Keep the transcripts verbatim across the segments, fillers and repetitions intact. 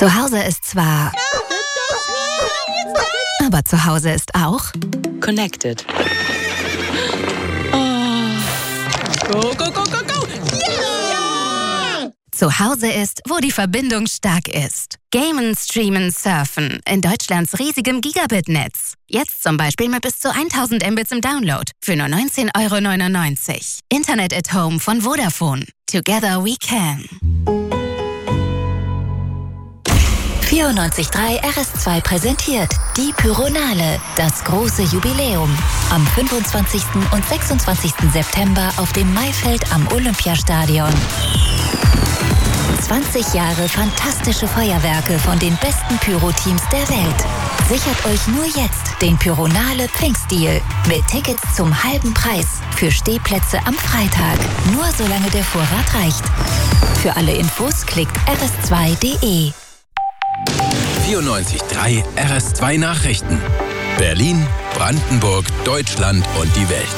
Zu Hause ist zwar... Aber zu Hause ist auch... Connected. Go, go, go, go, go! Ja! Zu Hause ist, wo die Verbindung stark ist. Gamen, Streamen, Surfen in Deutschlands riesigem Gigabit-Netz. Jetzt zum Beispiel mit bis zu tausend Mbits im Download für nur neunzehn Euro neunundneunzig. Internet at Home von Vodafone. Together we can. vierundneunzig Komma drei R S zwei präsentiert die Pyronale, das große Jubiläum. Am fünfundzwanzigsten und sechsundzwanzigsten September auf dem Maifeld am Olympiastadion. zwanzig Jahre fantastische Feuerwerke von den besten Pyro-Teams der Welt. Sichert euch nur jetzt den Pyronale Pfingstdeal mit Tickets zum halben Preis für Stehplätze am Freitag. Nur solange der Vorrat reicht. Für alle Infos klickt r s zwei punkt d e. vierundneunzig Komma drei R S zwei Nachrichten. Berlin, Brandenburg, Deutschland und die Welt.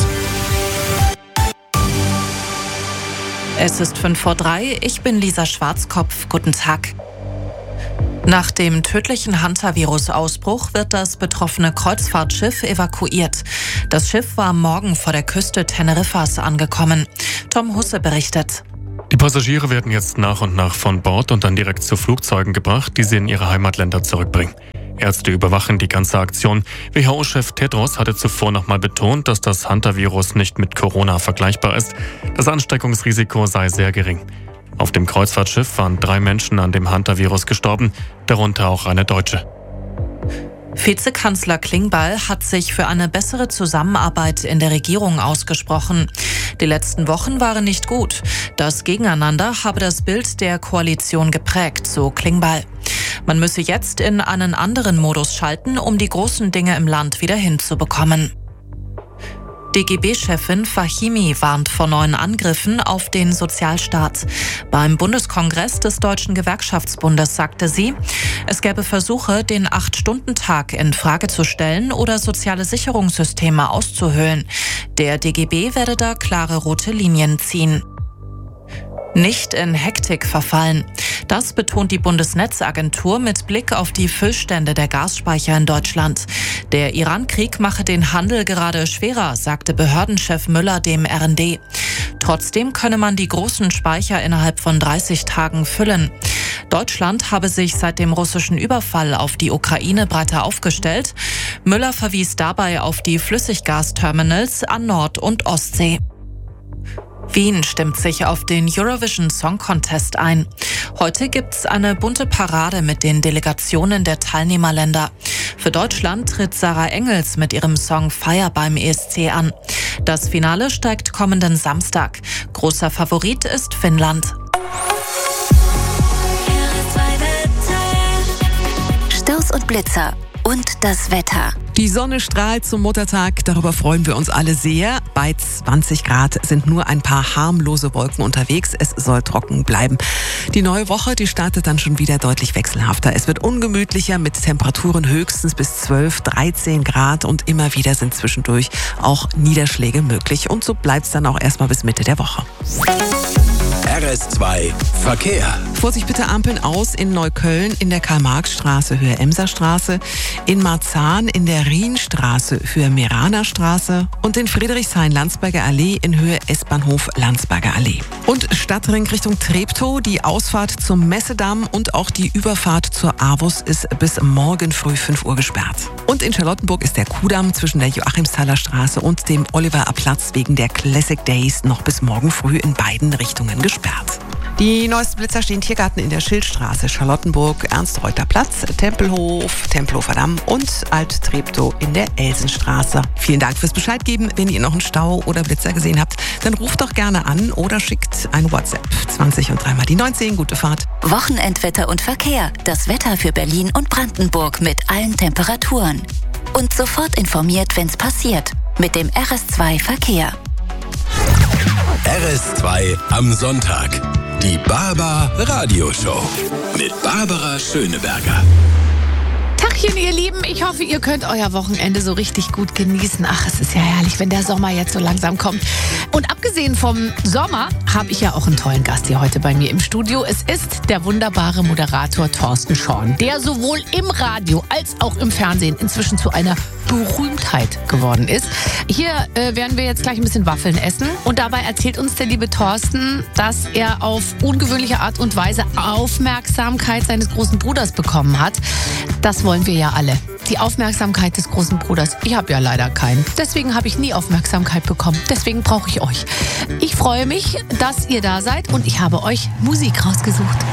Es ist fünf vor drei, ich bin Lisa Schwarzkopf. Guten Tag. Nach dem tödlichen Hantavirus-Ausbruch wird das betroffene Kreuzfahrtschiff evakuiert. Das Schiff war am Morgen vor der Küste Teneriffas angekommen. Tom Husse berichtet. Die Passagiere werden jetzt nach und nach von Bord und dann direkt zu Flugzeugen gebracht, die sie in ihre Heimatländer zurückbringen. Ärzte überwachen die ganze Aktion. W H O-Chef Tedros hatte zuvor nochmal betont, dass das Hantavirus nicht mit Corona vergleichbar ist. Das Ansteckungsrisiko sei sehr gering. Auf dem Kreuzfahrtschiff waren drei Menschen an dem Hantavirus gestorben, darunter auch eine Deutsche. Vizekanzler Klingbeil hat sich für eine bessere Zusammenarbeit in der Regierung ausgesprochen. Die letzten Wochen waren nicht gut. Das Gegeneinander habe das Bild der Koalition geprägt, so Klingbeil. Man müsse jetzt in einen anderen Modus schalten, um die großen Dinge im Land wieder hinzubekommen. D G B-Chefin Fahimi warnt vor neuen Angriffen auf den Sozialstaat. Beim Bundeskongress des Deutschen Gewerkschaftsbundes sagte sie, es gäbe Versuche, den Acht-Stunden-Tag in Frage zu stellen oder soziale Sicherungssysteme auszuhöhlen. Der D G B werde da klare rote Linien ziehen. Nicht in Hektik verfallen. Das betont die Bundesnetzagentur mit Blick auf die Füllstände der Gasspeicher in Deutschland. Der Iran-Krieg mache den Handel gerade schwerer, sagte Behördenchef Müller dem R N D. Trotzdem könne man die großen Speicher innerhalb von dreißig Tagen füllen. Deutschland habe sich seit dem russischen Überfall auf die Ukraine breiter aufgestellt. Müller verwies dabei auf die Flüssiggasterminals an Nord- und Ostsee. Wien stimmt sich auf den Eurovision Song Contest ein. Heute gibt's eine bunte Parade mit den Delegationen der Teilnehmerländer. Für Deutschland tritt Sarah Engels mit ihrem Song Fire beim E S C an. Das Finale steigt kommenden Samstag. Großer Favorit ist Finnland. Staus und Blitzer und das Wetter. Die Sonne strahlt zum Muttertag, darüber freuen wir uns alle sehr. Bei zwanzig Grad sind nur ein paar harmlose Wolken unterwegs. Es soll trocken bleiben. Die neue Woche, die startet dann schon wieder deutlich wechselhafter. Es wird ungemütlicher mit Temperaturen höchstens bis zwölf, dreizehn Grad und immer wieder sind zwischendurch auch Niederschläge möglich. Und so bleibt es dann auch erstmal bis Mitte der Woche. R S zwei Verkehr. Vorsicht bitte, Ampeln aus in Neukölln in der Karl-Marx-Straße, Höhe Emser-Straße, in Marzahn in der Rienstraße, Höhe Meraner-Straße und in Friedrichshain-Landsberger Allee in Höhe S-Bahnhof Landsberger Allee. Und Stadtring Richtung Treptow, die Ausfahrt zum Messedamm und auch die Überfahrt zur Avus ist bis morgen früh fünf Uhr gesperrt. Und in Charlottenburg ist der Kudamm zwischen der Joachimsthaler Straße und dem Oliver-Platz wegen der Classic Days noch bis morgen früh in beiden Richtungen gesperrt. Die neuesten Blitzer stehen Tiergarten in der Schildstraße, Charlottenburg, Ernst-Reuter-Platz, Tempelhof, Tempelhofer Damm und Alt-Treptow in der Elsenstraße. Vielen Dank fürs Bescheid geben. Wenn ihr noch einen Stau oder Blitzer gesehen habt, dann ruft doch gerne an oder schickt ein WhatsApp. zwanzig und dreimal die neunzehn. Gute Fahrt. Wochenendwetter und Verkehr. Das Wetter für Berlin und Brandenburg mit allen Temperaturen. Und sofort informiert, wenn's passiert. Mit dem R S zwei Verkehr. R S zwei am Sonntag. Die Barbar Radioshow mit Barbara Schöneberger. Tagchen, ihr Lieben. Ich hoffe, ihr könnt euer Wochenende so richtig gut genießen. Ach, es ist ja herrlich, wenn der Sommer jetzt so langsam kommt. Und abgesehen vom Sommer habe ich ja auch einen tollen Gast hier heute bei mir im Studio. Es ist der wunderbare Moderator Thorsten Schorn, der sowohl im Radio als auch im Fernsehen inzwischen zu einer Berühmtheit geworden ist. Hier äh, werden wir jetzt gleich ein bisschen Waffeln essen. Und dabei erzählt uns der liebe Thorsten, dass er auf ungewöhnliche Art und Weise Aufmerksamkeit seines großen Bruders bekommen hat. Das wollen wir ja alle. Die Aufmerksamkeit des großen Bruders. Ich habe ja leider keinen. Deswegen habe ich nie Aufmerksamkeit bekommen. Deswegen brauche ich euch. Ich freue mich, dass ihr da seid und ich habe euch Musik rausgesucht.